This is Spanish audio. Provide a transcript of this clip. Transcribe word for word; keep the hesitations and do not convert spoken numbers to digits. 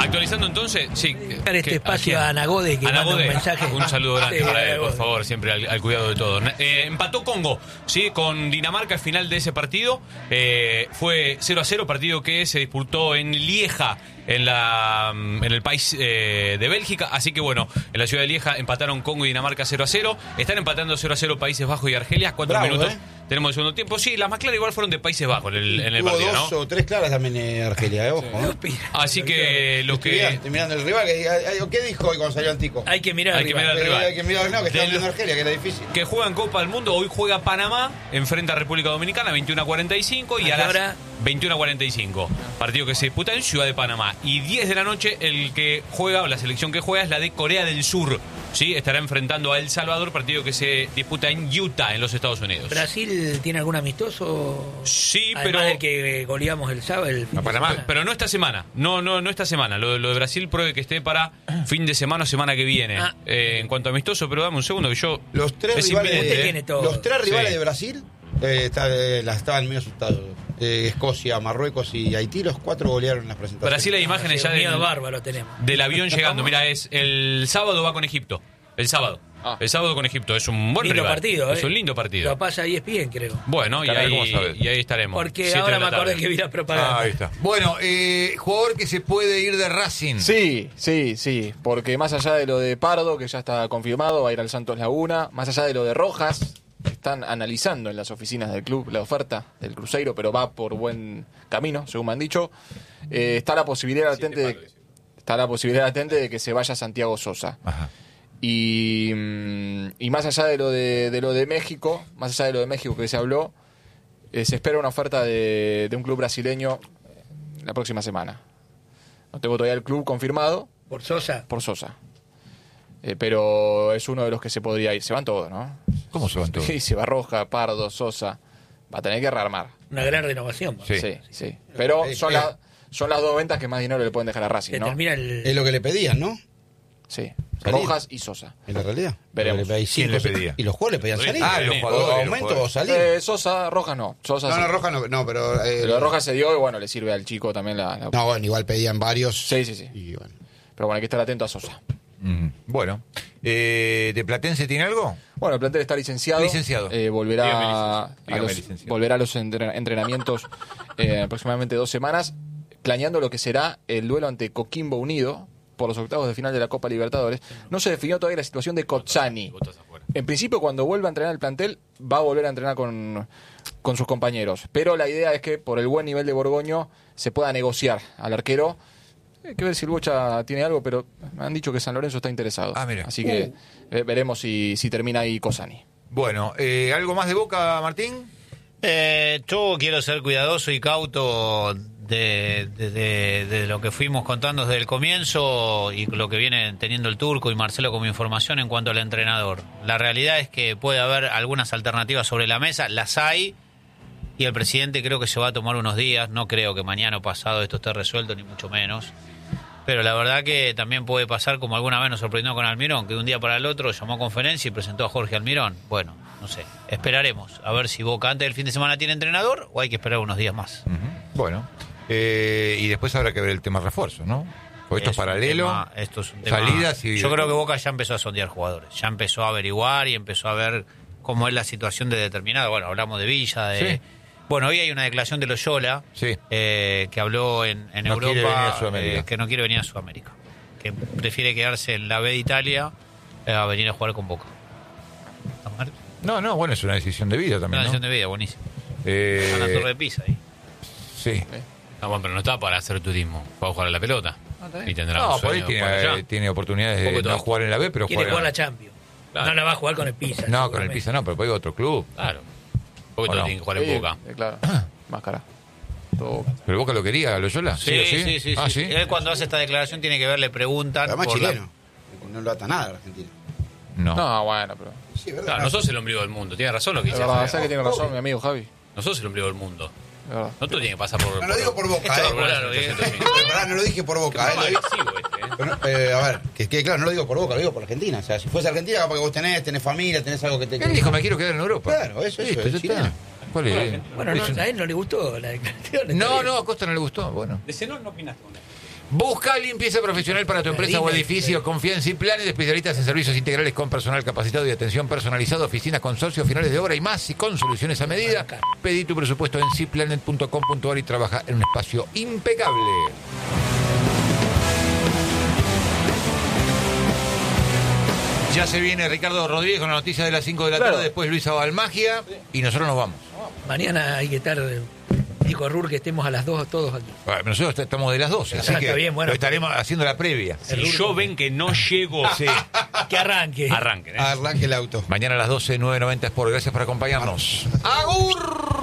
Actualizando entonces, sí. Este que, espacio a, a Anagode que Anagode, manda un mensaje. Un saludo grande sí, para él, por favor, siempre al, al cuidado de todos. Eh, empató Congo, sí, con Dinamarca al final de ese partido. Eh, fue cero a cero, partido que se disputó en Lieja, en la en el país eh, de Bélgica. Así que bueno, en la ciudad de Lieja empataron Congo y Dinamarca cero a cero. Están empatando cero a cero Países Bajos y Argelia. Cuatro Bravo, minutos. ¿eh? Tenemos el segundo tiempo. Sí, las más claras igual fueron de Países Bajos en el, en el Tuvo partido, dos ¿no? o tres claras también en Argelia, eh, ojo. Sí. ¿eh? Así que lo Estoy que... mirando, estoy mirando el rival. Que, ¿Qué dijo hoy cuando salió Antico? Hay que mirar Hay que arriba. mirar al rival. Hay que mirar, no, que está Del- viendo Argelia, que era difícil. que juegan Copa del Mundo. Hoy juega Panamá, enfrenta a República Dominicana, veintiuno a cuarenta y cinco. Y ¿A a qué las hora? veintiuno a cuarenta y cinco. Partido que se disputa en Ciudad de Panamá. Y diez de la noche, el que juega, o la selección que juega, es la de Corea del Sur. Sí, estará enfrentando a El Salvador, partido que se disputa en Utah, en los Estados Unidos. ¿Brasil tiene algún amistoso? Sí, Además pero... del que goleamos el sábado. El fin A de Panamá, semana. pero no esta semana. No, no, no esta semana. Lo, lo de Brasil puede que esté para fin de semana o semana que viene. Ah. Eh, en cuanto a amistoso, pero dame un segundo que yo... Los tres es rivales, inminente, Usted ¿eh? tiene todo. los tres rivales Sí. de Brasil eh, está, eh, la estaban medio asustados. Eh, Escocia, Marruecos y Haití, los cuatro golearon en las presentaciones. Brasil hay imágenes Sí, ya un miedo del, bárbaro tenemos. del avión llegando. Mira, es el sábado va con Egipto. El sábado. Ah. El sábado con Egipto. Es un buen Lindo rival. partido, Es ¿eh? un lindo Lo partido. pasa E S P N, creo. Bueno, y Caray, ahí, ¿cómo sabes? y ahí estaremos. Porque Siete ahora de la me acordé tarde. que vi la propaganda. Ah, ahí está. Bueno, eh, jugador que se puede ir de Racing. Sí, sí, sí, porque más allá de lo de Pardo, que ya está confirmado, va a ir al Santos Laguna, más allá de lo de Rojas, están analizando en las oficinas del club la oferta del Cruzeiro, pero va por buen camino, según me han dicho. Eh, está la posibilidad latente de, está la posibilidad latente de que se vaya Santiago Sosa. Ajá. Y, mm, y más allá de lo de, de lo de México, más allá de lo de México que se habló, eh, se espera una oferta de, de un club brasileño eh, la próxima semana. No tengo todavía el club confirmado Por Sosa. por Sosa. Eh, pero es uno de los que se podría ir. Se van todos, ¿no? ¿Cómo se van todos? Sí, se va Roja, Pardo, Sosa. Va a tener que rearmar. Una gran renovación. Sí. Sí, sí. Pero Eh, son, eh. la- son las dos ventas que más dinero le pueden dejar a Racing, Se ¿no? termina el... Es lo que le pedían, ¿no? Sí. Salir. Rojas y Sosa. En la realidad. Veremos. Le pedí ¿Quién le cinco, pedía? Y los jugadores le pedían salir. Ah, los O jugadores, los aumento o jugadores. salir. Eh, Sosa, Rojas no. Sosa no, sí. no, Roja no, no, pero... eh, Lo de Rojas se dio y bueno, le sirve al chico también la... la- No, bueno, igual pedían varios. Sí, sí, sí. Y bueno. Pero bueno, hay que estar atento a Sosa. Mm, bueno, eh, ¿de Platense tiene algo? Bueno, el plantel está licenciado. Licenciado. Eh, volverá, Dígame, a licenciado. Dígame, los, licenciado. volverá a los entren- entrenamientos eh, aproximadamente dos semanas, planeando lo que será el duelo ante Coquimbo Unido por los octavos de final de la Copa Libertadores. No se definió todavía la situación de Cozzani. En principio, cuando vuelva a entrenar el plantel, va a volver a entrenar con, con sus compañeros. Pero la idea es que, por el buen nivel de Borgoño, se pueda negociar al arquero. Hay que ver si el Bocha tiene algo, pero me han dicho que San Lorenzo está interesado. Ah, mira. Así que eh, veremos si, si termina ahí Cozzani. Bueno, eh, ¿algo más de Boca, Martín? Eh, yo quiero ser cuidadoso y cauto de, de, de- de lo que fuimos contando desde el comienzo y lo que viene teniendo el Turco y Marcelo como información en cuanto al entrenador. La realidad es que puede haber algunas alternativas sobre la mesa, las hay, y el presidente creo que se va a tomar unos días. No creo que mañana o pasado esto esté resuelto, ni mucho menos. Pero la verdad que también puede pasar como alguna vez nos sorprendió con Almirón, que de un día para el otro llamó a conferencia y presentó a Jorge Almirón. Bueno, no sé, esperaremos a ver si Boca antes del fin de semana tiene entrenador o hay que esperar unos días más. Ujú. Bueno, eh, y después habrá que ver el tema refuerzo, ¿no? Porque esto es un paralelo. tema- esto es un tema- salidas y... Yo creo que Boca ya empezó a sondear jugadores, ya empezó a averiguar y empezó a ver cómo es la situación de determinado. Bueno, hablamos de Villa, de... Sí. Bueno, hoy hay una declaración de Loyola Sí. eh, que habló en, en No quiere Europa venir a Sudamérica. eh, que no quiere venir a Sudamérica, que prefiere quedarse en la B de Italia eh, a venir a jugar con Boca. ¿Está mal? No, no, bueno, es una decisión de vida Una también, decisión ¿no? de vida, buenísimo. Eh, Una torre de Pisa ahí. sí. Ah, bueno, pero no está para hacer turismo, para jugar a la pelota. Y tendrá No, un por ahí sueño de jugar tiene, allá. eh, tiene oportunidades de Poco no todo. jugar en la B, pero Quiere jugar jugar la en Champions. Claro. No la va a jugar con el Pisa. No, con el seguramente. Pisa no, pero puede ir a otro club. Claro. Porque ¿O todo no? tiene que jugar en Sí, Boca. eh, claro, máscara. Todo Boca. ¿Pero Boca lo quería, Loyola? Sí, sí, sí. sí, Ah, sí. ¿sí? Él cuando hace esta declaración tiene que ver, le preguntan. Además por la- chileno. No lo ata nada a la Argentina. No. No, bueno, pero... Sí, ¿verdad? Claro, no sos el ombligo del mundo. Tiene razón lo que Es dice. verdad, ¿sabes que tiene razón mi amigo Javi? No sos el ombligo del mundo. Es verdad. No tú tienes que pasar por... No lo digo por Boca, Esto eh. es por Claro, una situación eh. así. Pero pará, no lo dije por Boca. eh, lo dije- Agresivo este, ¿eh? Pero no, eh, a ver, que quede claro, no lo digo por Boca, lo digo por Argentina. O sea, si fuese Argentina, capaz que vos tenés, tenés familia, tenés algo que te... Él dijo, me quiero quedar en Europa. Claro, eso, eso, Listo, es ya chileno. está. ¿Cuál es? Bueno, no, Es un- a él no le gustó la declaración. No, no, a Costa no le gustó. Bueno. De Zenón no opinaste con él. Busca limpieza profesional para tu empresa o edificio. Confía en Ciplanet, especialistas en servicios integrales con personal capacitado y atención personalizada, oficinas, consorcios, finales de obra y más, y con soluciones a medida. Pedí tu presupuesto en ciplanet punto com punto ar y trabaja en un espacio impecable. Ya se viene Ricardo Rodríguez con la noticia de las cinco de la Claro. tarde, después Luis Abalmagia y nosotros nos vamos. Mañana hay que estar, eh, dijo Rur, que estemos a las dos todos aquí. Bueno, nosotros estamos de las doce, así Ah, que está bien, bueno. lo estaremos haciendo la previa. Si yo ven que no llego, Sí. Que arranque. arranquen. ¿eh? Arranque el auto. Mañana a las doce, nueve noventa Sport. Gracias por acompañarnos. ¡Agur!